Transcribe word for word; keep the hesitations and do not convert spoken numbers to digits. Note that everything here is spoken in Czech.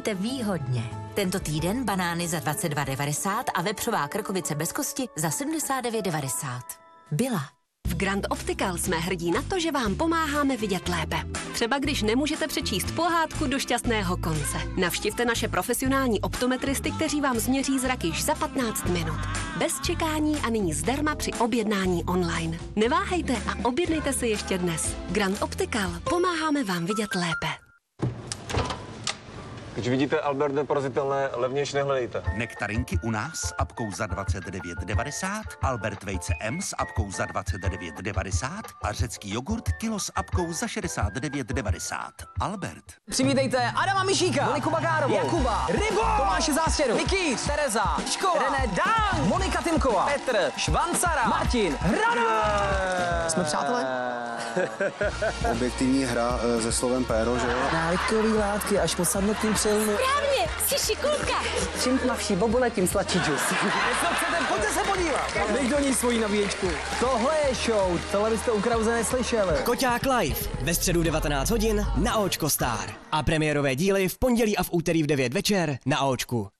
ušetříte výhodně. Tento týden banány za dvacet dva devadesát a vepřová krkovice bez kosti za sedmdesát devět devadesát. Byla. V Grand Optical jsme hrdí na to, že vám pomáháme vidět lépe. Třeba když nemůžete přečíst pohádku do šťastného konce. Navštivte naše profesionální optometristy, kteří vám změří zrak již za patnáct minut. Bez čekání a nyní zdarma při objednání online. Neváhejte a objednejte si ještě dnes. Grand Optical. Pomáháme vám vidět lépe. Když vidíte Albert neporazitelné, levnější nehledejte. Nektarinky u nás s apkou za dvacet devět devadesát, Albert vejce M s apkou za dvacet devět devadesát a řecký jogurt kilo s apkou za šedesát devět devadesát. Albert. Přivítejte Adama Mišíka, Moniku Bagárovou, Jakuba, Rybo, Tomáše Zástěru, Nikýř, Tereza, Škova, René Dang, Monika Timková, Petr, Švancara, Martin, Hrada. Jsme přátelé? Objektivní hra se slovem péro, že jo? Návykový látky až po sadnutým přilnu. Správně, jsi šikulka. Čím tmavší bobule, tím sladší džus. Jestli chcete, pojďte se podívat. Dej do ní svoji nabíječku. Tohle je show, tohle byste u Krause neslyšeli. Koťák live ve středu devatenáct hodin na Aočko Star. A premiérové díly v pondělí a v úterý v devět večer na Aočku.